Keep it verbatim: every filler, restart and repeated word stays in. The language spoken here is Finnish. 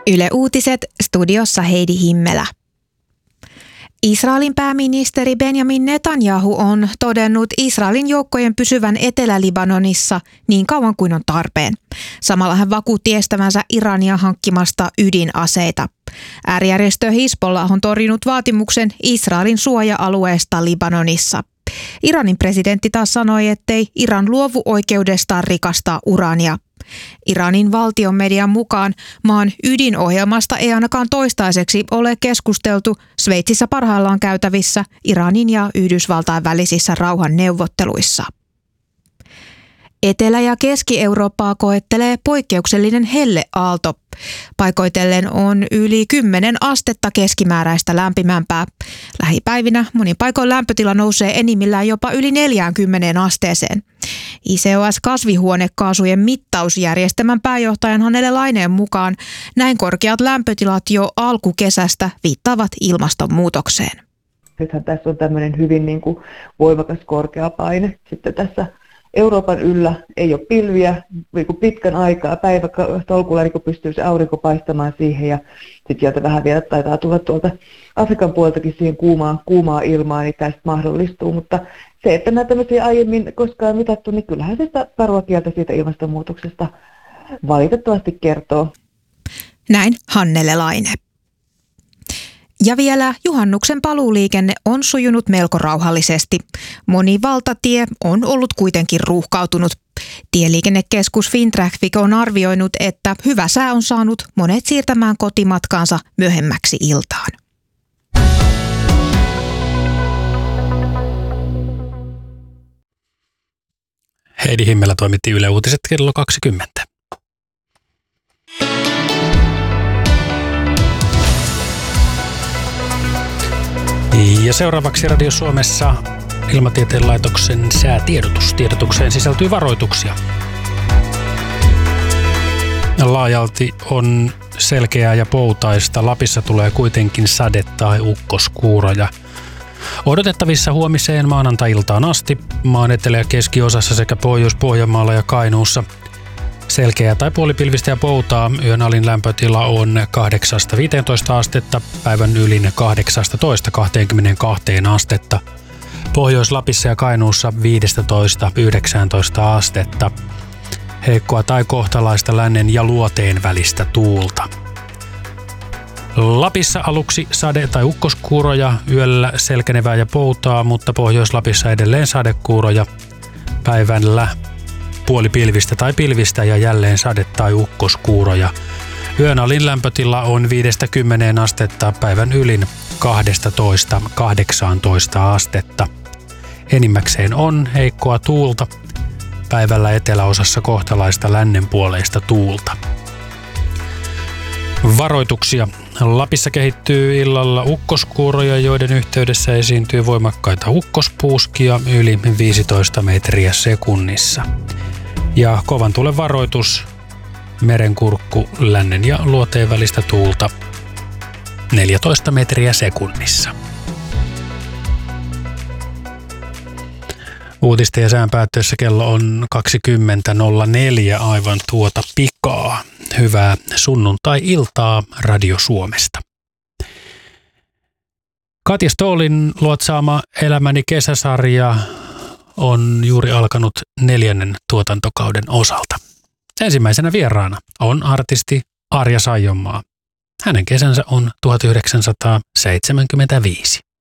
Yle Uutiset, studiossa Heidi Himmelä. Israelin pääministeri Benjamin Netanyahu on todennut Israelin joukkojen pysyvän Etelä-Libanonissa niin kauan kuin on tarpeen. Samalla hän vakuutti estävänsä Irania hankkimasta ydinaseita. Äärijärjestö Hizbollah on torjunut vaatimuksen Israelin suoja-alueesta Libanonissa. Iranin presidentti taas sanoi, ettei Iran luovu oikeudestaan rikastaa urania. Iranin valtion median mukaan maan ydinohjelmasta ei ainakaan toistaiseksi ole keskusteltu Sveitsissä parhaillaan käytävissä Iranin ja Yhdysvaltain välisissä rauhanneuvotteluissa. Etelä- ja Keski-Eurooppaa koettelee poikkeuksellinen helleaalto. Paikoitellen on yli kymmenen astetta keskimääräistä lämpimämpää. Lähipäivinä monin paikoin lämpötila nousee enimmillään jopa yli neljäänkymmeneen asteeseen. I C O S-kasvihuonekaasujen mittausjärjestelmän pääjohtajan Hannele Laineen mukaan näin korkeat lämpötilat jo alkukesästä viittaavat ilmastonmuutokseen. Nythän tässä on tämmöinen hyvin niin kuin voimakas korkea paine. Sitten tässä Euroopan yllä ei ole pilviä niin kuin pitkän aikaa. Päivätolkulla niin pystyy se aurinko paistamaan siihen ja sitten sieltä vähän vielä taitaa tulla tuolta Afrikan puoleltakin siihen kuumaa, kuumaa ilmaa, niin tästä mahdollistuu. Mutta se, että nämä tämmöisiä aiemmin koskaan mitattu, niin kyllähän se sitä karua kieltä siitä ilmastonmuutoksesta valitettavasti kertoo. Näin Hannele Laine. Ja vielä juhannuksen paluuliikenne on sujunut melko rauhallisesti. Moni valtatie on ollut kuitenkin ruuhkautunut. Tieliikennekeskus Fintraffic on arvioinut, että hyvä sää on saanut monet siirtämään kotimatkaansa myöhemmäksi iltaan. Heidi Himmelä toimitti Yle Uutiset kello kaksikymmentä. Ja seuraavaksi Radio Suomessa Ilmatieteen laitoksen säätiedotus. Tiedotukseen sisältyy varoituksia. Laajalti on selkeää ja poutaista. Lapissa tulee kuitenkin sade- tai ukkoskuuroja. Odotettavissa huomiseen maanantai-iltaan asti maan etelä- ja keskiosassa sekä Pohjois-Pohjanmaalla ja Kainuussa selkeää tai puolipilvistä ja poutaa. Yön alin lämpötila on kahdeksasta viiteentoista astetta, päivän ylin kahdeksasta kaksikymmentäkaksi astetta. Pohjois-Lapissa ja Kainuussa viidestätoista yhdeksääntoista astetta. Heikkoa tai kohtalaista lännen ja luoteen välistä tuulta. Lapissa aluksi sade- tai ukkoskuuroja, yöllä selkenevää ja poutaa, mutta Pohjois-Lapissa edelleen sadekuuroja. Päivällä puolipilvistä tai pilvistä ja jälleen sade- tai ukkoskuuroja. Yön alin lämpötila on viidestä kymmeneen astetta, päivän ylin kahdestatoista kahdeksaantoista astetta. Enimmäkseen on heikkoa tuulta, päivällä eteläosassa kohtalaista lännenpuoleista tuulta. Varoituksia. Lapissa kehittyy illalla ukkoskuuroja, joiden yhteydessä esiintyy voimakkaita ukkospuuskia yli viisitoista metriä sekunnissa. Ja kovan tuulen varoitus, merenkurkku, lännen ja luoteen välistä tuulta neljätoista metriä sekunnissa. Uutisten ja sään päättyessä kello on kaksikymmentä nolla neljä aivan tuota pikaa. Hyvää sunnuntai-iltaa Radio Suomesta. Katja Ståhlin luotsaama Elämäni kesäsarja on juuri alkanut neljännen tuotantokauden osalta. Ensimmäisenä vieraana on artisti Arja Saijonmaa. Hänen kesänsä on tuhatyhdeksänsataaseitsemänkymmentäviisi.